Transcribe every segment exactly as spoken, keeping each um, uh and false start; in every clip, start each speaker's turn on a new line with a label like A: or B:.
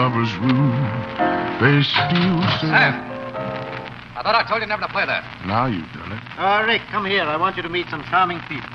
A: lover's room. First few
B: Sam! I thought I told you never to play that.
A: Now you've done it.
C: Uh, Rick, come here. I want you to meet some charming people.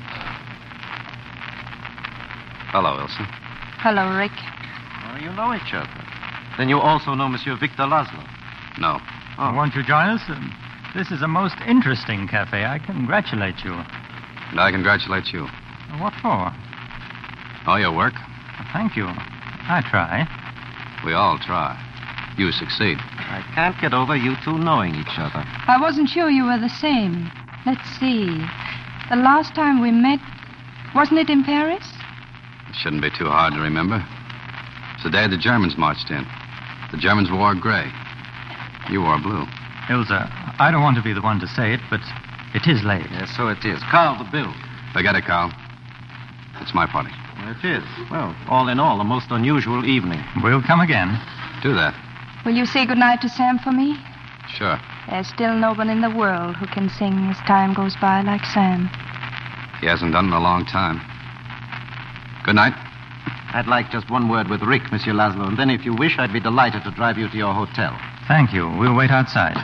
B: Hello, Ilse.
D: Hello, Rick.
C: Oh, you know each other. Then you also know Monsieur Victor Laszlo.
B: No.
E: Oh. Won't you join us? Um, this is a most interesting cafe. I congratulate you.
B: And I congratulate you.
E: What for?
B: Oh, your work?
E: Thank you. I try.
B: We all try. You succeed.
C: I can't get over you two knowing each other.
D: I wasn't sure you were the same. Let's see. The last time we met, wasn't it in Paris?
B: It shouldn't be too hard to remember. It's the day the Germans marched in. The Germans wore gray. You wore blue.
E: Ilse, I don't want to be the one to say it, but it is late.
C: Yes, so it is. Carl, the bill.
B: Forget it, Carl. It's my party.
C: It is. Well, all in all, a most unusual evening.
E: We'll come again.
B: Do that.
D: Will you say goodnight to Sam for me?
B: Sure.
D: There's still no one in the world who can sing as time goes by like Sam.
B: He hasn't done it in a long time. Good night.
C: I'd like just one word with Rick, Monsieur Laszlo, and then if you wish, I'd be delighted to drive you to your hotel.
E: Thank you. We'll wait outside.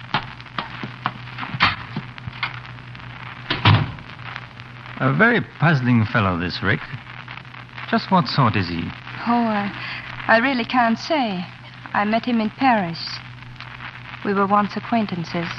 E: A very puzzling fellow, this Rick. Just what sort is he?
D: Oh, I, I really can't say. I met him in Paris. We were once acquaintances.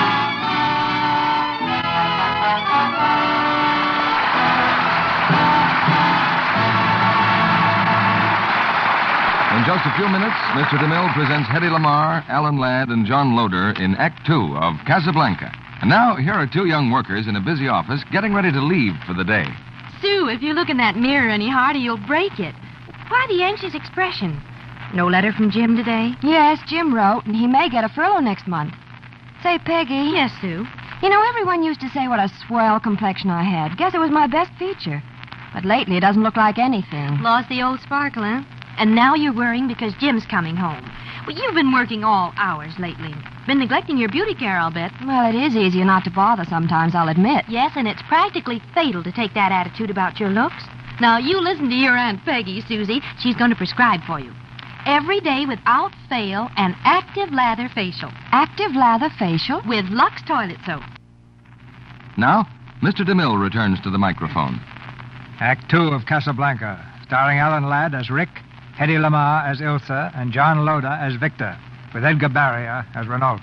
F: In just a few minutes, Mister DeMille presents Hedy Lamarr, Alan Ladd, and John Loder in Act Two of Casablanca. And now, here are two young workers in a busy office getting ready to leave for the day.
G: Sue, if you look in that mirror any harder, you'll break it. Why the anxious expression? No letter from Jim today?
H: Yes, Jim wrote, and he may get a furlough next month. Say, Peggy.
G: Yes, Sue?
H: You know, everyone used to say what a swell complexion I had. Guess it was my best feature. But lately, it doesn't look like anything.
G: Lost the old sparkle, huh? And now you're worrying because Jim's coming home. Well, you've been working all hours lately. Been neglecting your beauty care, I'll bet.
H: Well, it is easier not to bother sometimes, I'll admit.
G: Yes, and it's practically fatal to take that attitude about your looks. Now, you listen to your Aunt Peggy, Susie. She's going to prescribe for you. Every day without fail, an active lather facial.
H: Active lather facial?
G: With Lux toilet soap.
F: Now, Mister DeMille returns to the microphone.
I: Act Two of Casablanca, starring Alan Ladd as Rick, Hedy Lamarr as Ilse, and John Loder as Victor, with Edgar Barrier as Renault.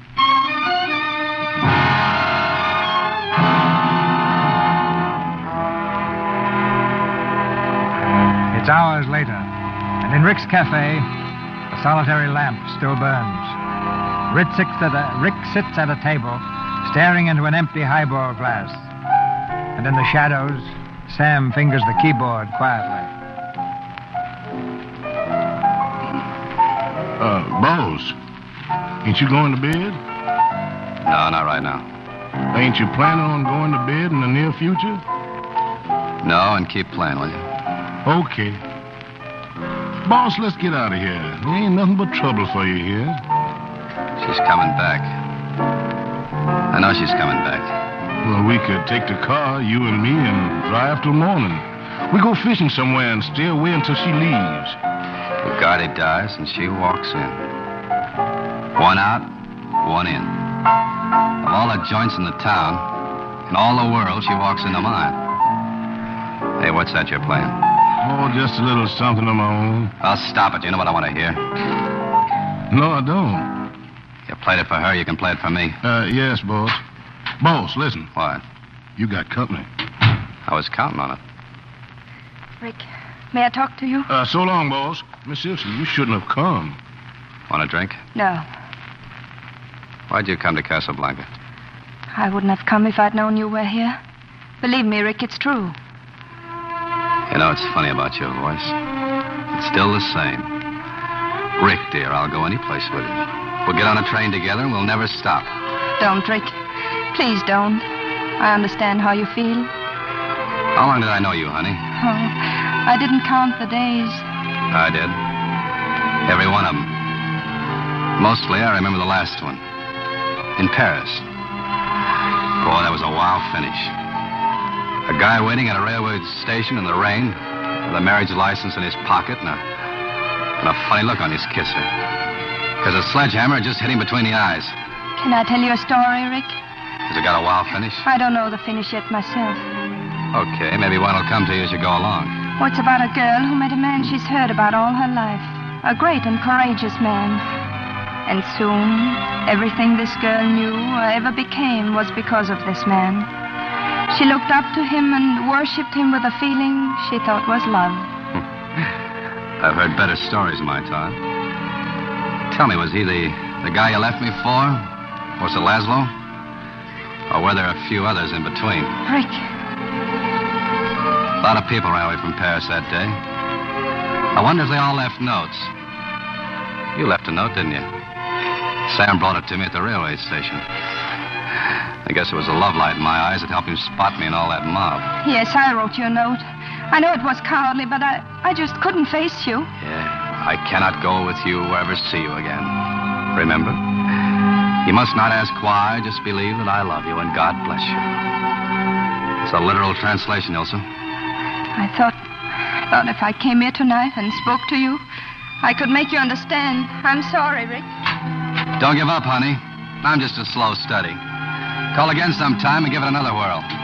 I: It's hours later, and in Rick's cafe, a solitary lamp still burns. Rick sits at a, Rick sits at a table, staring into an empty highball glass. And in the shadows, Sam fingers the keyboard quietly.
A: Uh, Boss, ain't you going to bed?
B: No, not right now.
A: Ain't you planning on going to bed in the near future?
B: No, and keep playing, will you?
A: Okay. Boss, let's get out of here. There ain't nothing but trouble for you here.
B: She's coming back. I know she's coming back.
A: Well, we could take the car, you and me, and drive till morning. We go fishing somewhere and stay away until she leaves.
B: Bugatti dies and she walks in. One out, one in. Of all the joints in the town, in all the world, she walks into mine. Hey, what's that you're playing?
A: Oh, just a little something of my own.
B: Well, stop it. You know what I want to hear.
A: No, I don't.
B: You played it for her, you can play it for me.
A: Uh, yes, boss. Boss, listen.
B: What?
A: You got company.
B: I was counting on it.
D: Rick, may I talk to you?
A: Uh, so long, boss. Miss Ilse, you shouldn't have come.
B: Want a drink?
D: No.
B: Why'd you come to Casablanca?
D: I wouldn't have come if I'd known you were here. Believe me, Rick, it's true.
B: You know, it's funny about your voice. It's still the same. Rick, dear, I'll go any place with you. We'll get on a train together and we'll never stop.
D: Don't, Rick. Please don't. I understand how you feel.
B: How long did I know you, honey?
D: Oh, I didn't count the days.
B: I did. Every one of them. Mostly, I remember the last one. In Paris. Boy, that was a wow finish. A guy waiting at a railway station in the rain with a marriage license in his pocket and a And a funny look on his kisser. Because a sledgehammer just hit him between the eyes.
D: Can I tell you a story, Rick?
B: Has it got a wow finish?
D: I don't know the finish yet myself.
B: Okay, maybe one will come to you as you go along.
D: Oh, it's about a girl who met a man she's heard about all her life. A great and courageous man. And soon, everything this girl knew or ever became was because of this man. She looked up to him and worshipped him with a feeling she thought was love.
B: I've heard better stories in my time. Tell me, was he the, the guy you left me for? Was it Laszlo? Or were there a few others in between?
D: Rick.
B: A lot of people ran away from Paris that day. I wonder if they all left notes. You left a note, didn't you? Sam brought it to me at the railway station. I guess it was a love light in my eyes that helped him spot me in all that mob.
D: Yes, I wrote you a note. I know it was cowardly, but I, I just couldn't face you.
B: Yeah, I cannot go with you or ever see you again. Remember? You must not ask why, just believe that I love you and God bless you. It's a literal translation, Ilsa.
D: I thought, thought if I came here tonight and spoke to you, I could make you understand. I'm sorry, Rick.
B: Don't give up, honey. I'm just a slow study. Call again sometime and give it another whirl.